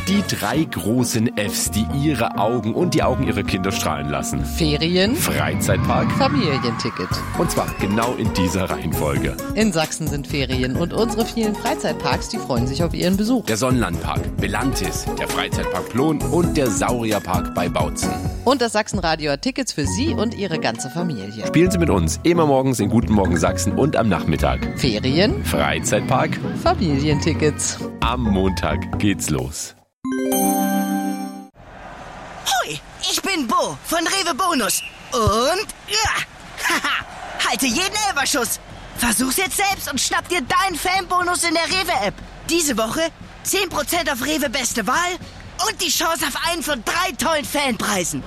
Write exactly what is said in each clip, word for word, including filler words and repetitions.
Die drei großen Fs, die ihre Augen und die Augen ihrer Kinder strahlen lassen. Ferien, Freizeitpark, Familienticket. Und zwar genau in dieser Reihenfolge. In Sachsen sind Ferien und unsere vielen Freizeitparks, die freuen sich auf ihren Besuch. Der Sonnenlandpark, Belantis, der Freizeitpark Plon und der Saurierpark bei Bautzen. Und das Sachsenradio hat Tickets für Sie und Ihre ganze Familie. Spielen Sie mit uns immer morgens in Guten Morgen Sachsen und am Nachmittag. Ferien, Freizeitpark, Familientickets. Am Montag geht's los. Hoi, ich bin Bo von Rewe Bonus. Und ja, haha, halte jeden Elferschuss. Versuch's jetzt selbst und schnapp dir deinen Fanbonus in der Rewe-App. Diese Woche zehn Prozent auf Rewe Beste Wahl und die Chance auf einen von drei tollen Fanpreisen.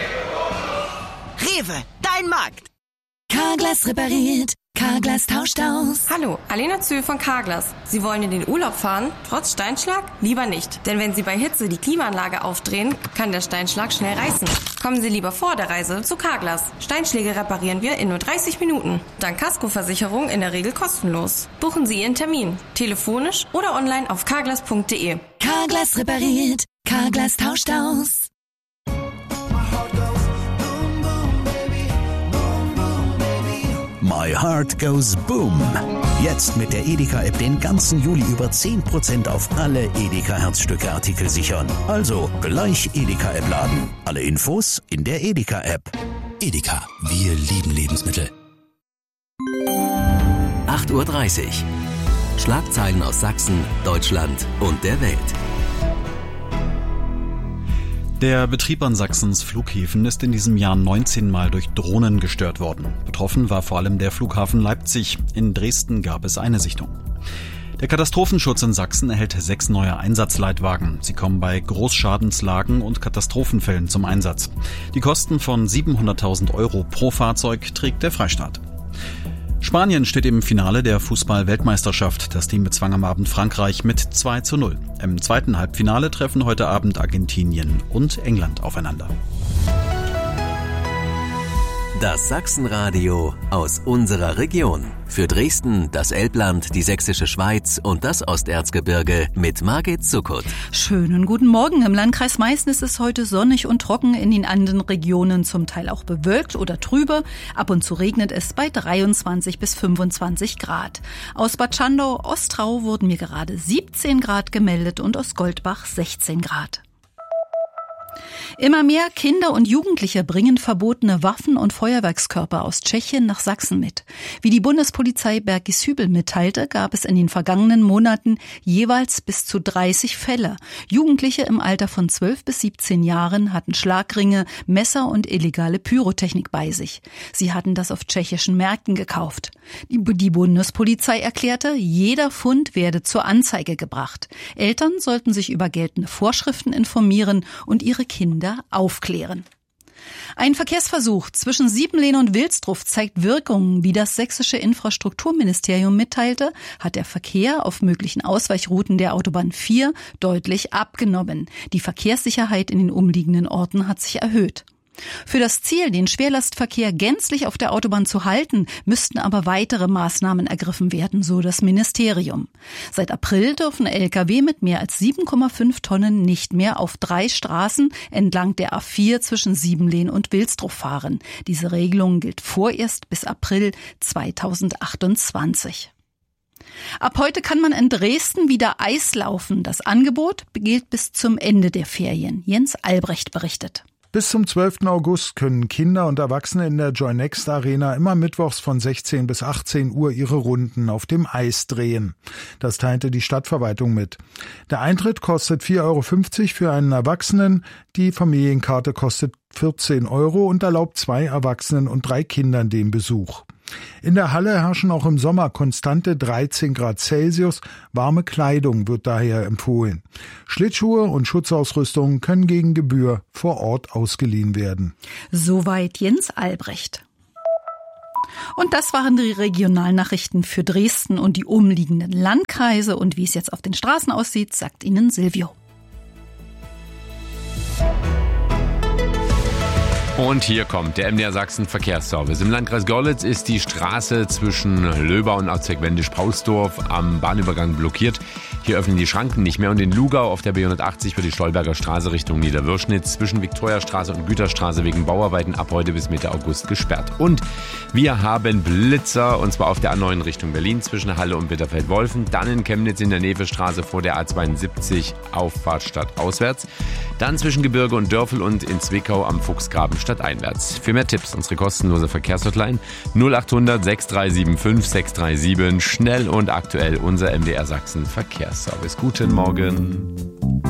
Rewe, dein Markt. Carglass repariert, Carglass tauscht aus. Hallo, Alena Zühl von Carglass. Sie wollen in den Urlaub fahren, trotz Steinschlag? Lieber nicht, denn wenn Sie bei Hitze die Klimaanlage aufdrehen, kann der Steinschlag schnell reißen. Kommen Sie lieber vor der Reise zu Carglass. Steinschläge reparieren wir in nur dreißig Minuten. Dank Kaskoversicherung in der Regel kostenlos. Buchen Sie Ihren Termin, telefonisch oder online auf carglass punkt de. Carglass repariert, Carglass tauscht aus. My Heart Goes Boom. Jetzt mit der Edeka-App den ganzen Juli über zehn Prozent auf alle Edeka-Herzstücke-Artikel sichern. Also gleich Edeka-App laden. Alle Infos in der Edeka-App. Edeka, wir lieben Lebensmittel. acht Uhr dreißig. Schlagzeilen aus Sachsen, Deutschland und der Welt. Der Betrieb an Sachsens Flughäfen ist in diesem Jahr neunzehn Mal durch Drohnen gestört worden. Betroffen war vor allem der Flughafen Leipzig. In Dresden gab es eine Sichtung. Der Katastrophenschutz in Sachsen erhält sechs neue Einsatzleitwagen. Sie kommen bei Großschadenslagen und Katastrophenfällen zum Einsatz. Die Kosten von siebenhunderttausend Euro pro Fahrzeug trägt der Freistaat. Spanien steht im Finale der Fußball-Weltmeisterschaft. Das Team bezwang am Abend Frankreich mit zwei zu null. Im zweiten Halbfinale treffen heute Abend Argentinien und England aufeinander. Das Sachsenradio aus unserer Region. Für Dresden, das Elbland, die Sächsische Schweiz und das Osterzgebirge mit Margit Zuckert. Schönen guten Morgen. Im Landkreis Meißen ist es heute sonnig und trocken, in den anderen Regionen zum Teil auch bewölkt oder trübe. Ab und zu regnet es bei dreiundzwanzig bis fünfundzwanzig Grad. Aus Bad Schandau-Ostrau wurden mir gerade siebzehn Grad gemeldet und aus Goldbach sechzehn Grad. Immer mehr Kinder und Jugendliche bringen verbotene Waffen und Feuerwerkskörper aus Tschechien nach Sachsen mit. Wie die Bundespolizei Bergisch-Hübel mitteilte, gab es in den vergangenen Monaten jeweils bis zu dreißig Fälle. Jugendliche im Alter von zwölf bis siebzehn Jahren hatten Schlagringe, Messer und illegale Pyrotechnik bei sich. Sie hatten das auf tschechischen Märkten gekauft. Die, die Bundespolizei erklärte, jeder Fund werde zur Anzeige gebracht. Eltern sollten sich über geltende Vorschriften informieren und ihre Kinder aufklären. Ein Verkehrsversuch zwischen Siebenlehn und Wilsdruff zeigt Wirkungen. Wie das sächsische Infrastrukturministerium mitteilte, hat der Verkehr auf möglichen Ausweichrouten der Autobahn vier deutlich abgenommen. Die Verkehrssicherheit in den umliegenden Orten hat sich erhöht. Für das Ziel, den Schwerlastverkehr gänzlich auf der Autobahn zu halten, müssten aber weitere Maßnahmen ergriffen werden, so das Ministerium. Seit April dürfen L K W mit mehr als sieben Komma fünf Tonnen nicht mehr auf drei Straßen entlang der A vier zwischen Siebenlehn und Wilsdruff fahren. Diese Regelung gilt vorerst bis April zweitausendachtundzwanzig. Ab heute kann man in Dresden wieder Eislaufen. Das Angebot gilt bis zum Ende der Ferien. Jens Albrecht berichtet. Bis zum zwölften August können Kinder und Erwachsene in der Joy Next Arena immer mittwochs von sechzehn bis achtzehn Uhr ihre Runden auf dem Eis drehen. Das teilte die Stadtverwaltung mit. Der Eintritt kostet vier Euro fünfzig für einen Erwachsenen, die Familienkarte kostet vierzehn Euro und erlaubt zwei Erwachsenen und drei Kindern den Besuch. In der Halle herrschen auch im Sommer konstante dreizehn Grad Celsius. Warme Kleidung wird daher empfohlen. Schlittschuhe und Schutzausrüstung können gegen Gebühr vor Ort ausgeliehen werden. Soweit Jens Albrecht. Und das waren die Regionalnachrichten für Dresden und die umliegenden Landkreise. Und wie es jetzt auf den Straßen aussieht, sagt Ihnen Silvio. Und hier kommt der M D R Sachsen Verkehrsservice. Im Landkreis Görlitz ist die Straße zwischen Löbau und Ortsweg-Wendisch-Pausdorf am Bahnübergang blockiert. Hier öffnen die Schranken nicht mehr und in Lugau auf der B hundertachtzig für die Stolberger Straße Richtung Niederwürschnitz zwischen Viktoriastraße und Güterstraße wegen Bauarbeiten ab heute bis Mitte August gesperrt. Und wir haben Blitzer und zwar auf der A neun Richtung Berlin zwischen Halle und Bitterfeld-Wolfen, dann in Chemnitz in der Nevestraße vor der A zweiundsiebzig Auffahrt stadtauswärts, dann zwischen Gebirge und Dörfel und in Zwickau am Fuchsgraben stadteinwärts. Für mehr Tipps unsere kostenlose Verkehrshotline null acht hundert sechs drei sieben fünf sechs drei sieben, schnell und aktuell unser M D R Sachsen Verkehrsservice. Guten Morgen.